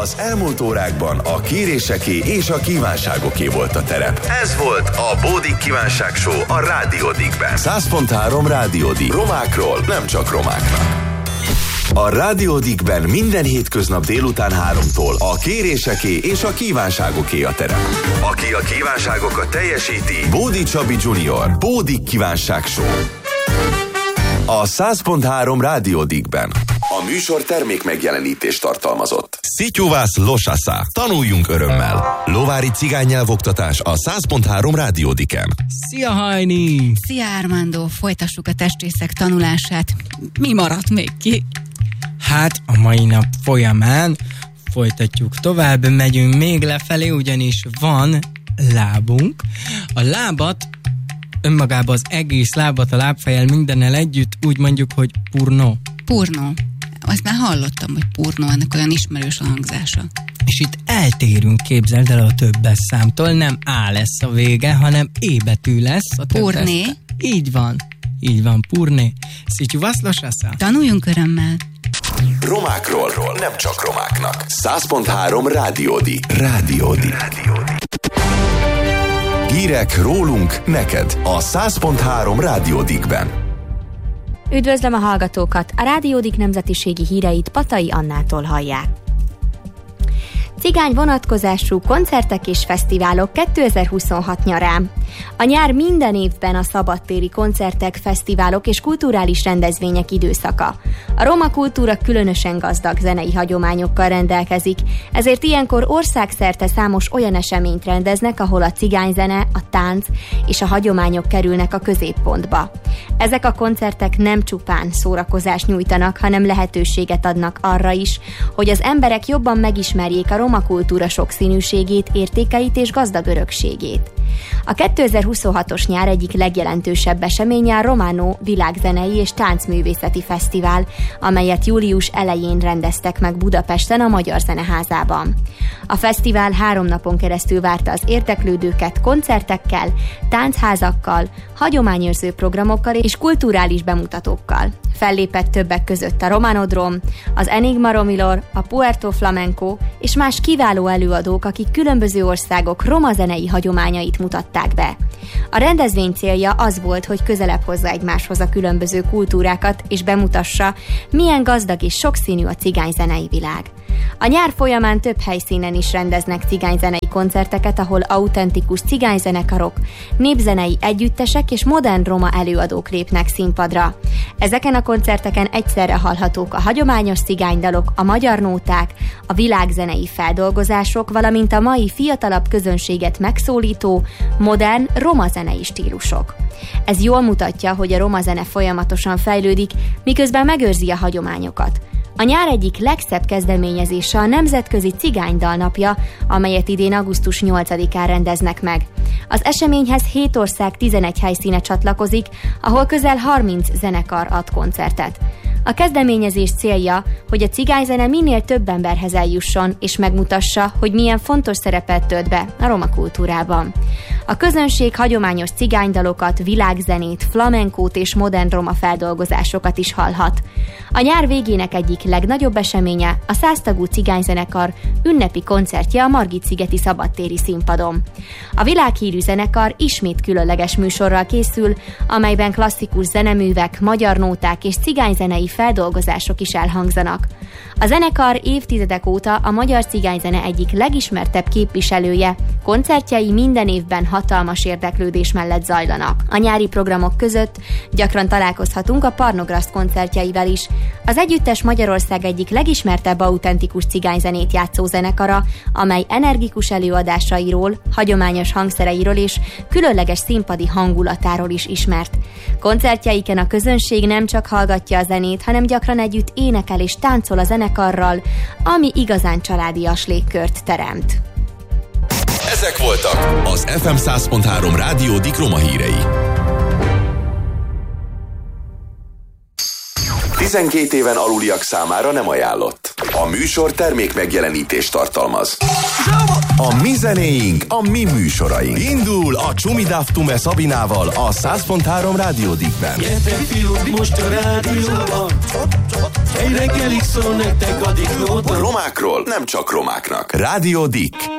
Az elmúlt órákban a kéréseké és a kívánságoké volt a terep. Ez volt a Bódik Kívánság Show a Rádió Dickben. 100.3 Rádió Dick. Romákról, nem csak romáknak. A Rádió Dickben minden hétköznap délután 3-tól a kéréseké és a kívánságoké a terep. Aki a kívánságokat teljesíti, Bódi Csabi Junior. Bódik Kívánság Show. A 100.3 Rádió Dickben. A műsor termék megjelenítést tartalmazott. Szityuvász Losasa. Tanuljunk örömmel. Lovári cigánynyelvoktatás a 100.3 Rádió Dicken. Szia Hajni! Szia Armando, folytassuk a testrészek tanulását. Mi maradt még ki? Hát a mai nap folyamán folytatjuk tovább, megyünk még lefelé, ugyanis van lábunk. A lábat, önmagában az egész lábat, a lábfejjel mindennel együtt úgy mondjuk, hogy purnó. Purnó. Azt már hallottam, hogy purnó, ennek olyan ismerős a hangzása. És itt eltérünk, képzeld el, a többes számtól, nem A lesz a vége, hanem E betű lesz a többes. Purné? Így van, purné. Szityuvász Losasa. Tanuljunk örömmel. Romákról, nem csak romáknak. 100.3 Rádió Dick. Rádió Dick. Hírek rólunk, neked a 100.3 Rádió Dickben. Üdvözlöm a hallgatókat! A Rádió Dick nemzetiségi híreit Patai Annától hallják. Cigány vonatkozású koncertek és fesztiválok 2026 nyarán. A nyár minden évben a szabadtéri koncertek, fesztiválok és kulturális rendezvények időszaka. A roma kultúra különösen gazdag zenei hagyományokkal rendelkezik, ezért ilyenkor országszerte számos olyan eseményt rendeznek, ahol a cigányzene, a tánc és a hagyományok kerülnek a középpontba. Ezek a koncertek nem csupán szórakozást nyújtanak, hanem lehetőséget adnak arra is, hogy az emberek jobban megismerjék a roma kultúra sokszínűségét, értékeit és gazdag örökségét. A 2026-os nyár egyik legjelentősebb eseménye a Romano Világzenei és Táncművészeti Fesztivál, amelyet július elején rendeztek meg Budapesten a Magyar Zeneházában. A fesztivál 3 napon keresztül várta az érdeklődőket koncertekkel, táncházakkal, hagyományőrző programokkal és kulturális bemutatókkal. Fellépett többek között a Romanodrom, az Enigma Romilor, a Puerto Flamenco és más kiváló előadók, akik különböző országok roma zenei hagyományait mutatták be. A rendezvény célja az volt, hogy közelebb hozza egymáshoz a különböző kultúrákat és bemutassa, milyen gazdag és sokszínű a cigányzenei világ. A nyár folyamán több helyszínen is rendeznek cigányzenei koncerteket, ahol autentikus cigányzenekarok, népzenei együttesek és modern roma előadók lépnek színpadra. Ezeken a koncerteken egyszerre hallhatók a hagyományos cigánydalok, a magyar nóták, a világzenei feldolgozások, valamint a mai fiatalabb közönséget megszólító, modern roma zenei stílusok. Ez jól mutatja, hogy a roma zene folyamatosan fejlődik, miközben megőrzi a hagyományokat. A nyár egyik legszebb kezdeményezése a Nemzetközi Cigánydal Napja, amelyet idén augusztus 8-án rendeznek meg. Az eseményhez 7 ország 11 helyszíne csatlakozik, ahol közel 30 zenekar ad koncertet. A kezdeményezés célja, hogy a cigányzene minél több emberhez eljusson, és megmutassa, hogy milyen fontos szerepet tölt be a roma kultúrában. A közönség hagyományos cigánydalokat, világzenét, flamenkót és modern roma feldolgozásokat is hallhat. A nyár végének egyik legnagyobb eseménye a 100 tagú cigányzenekar ünnepi koncertje a Margit-szigeti szabadtéri színpadon. A világhírű zenekar ismét különleges műsorral készül, amelyben klasszikus zeneművek, magyar nóták és cigányzenei feldolgozások is elhangzanak. A zenekar évtizedek óta a magyar cigányzene egyik legismertebb képviselője, koncertjei minden évben hatalmas érdeklődés mellett zajlanak. A nyári programok között gyakran találkozhatunk a Parnograszt koncertjeivel is. Az együttes Magyarország egyik legismertebb autentikus cigányzenét játszó zenekara, amely energikus előadásairól, hagyományos hangszereiről és különleges színpadi hangulatáról is ismert. Koncertjeiken a közönség nem csak hallgatja a zenét, hanem gyakran együtt énekel és táncol a zenekarral, ami igazán családias légkört teremt. Ezek voltak az FM 100.3 Rádió Dick roma hírei. 12 éven aluliak számára nem ajánlott. A műsor termék megjelenítést tartalmaz. A mi zenéink, a mi műsoraink. Indul a Csumidaftume Szabinával a 100.3 Rádió Dickben. Gyertek fiúk, most a rádióban, egy reggelig szól nektek a Diklóban. Romákról nem csak romáknak. Rádió Dick.